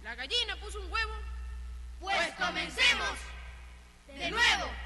¿La gallina puso un huevo? Pues comencemos. De nuevo.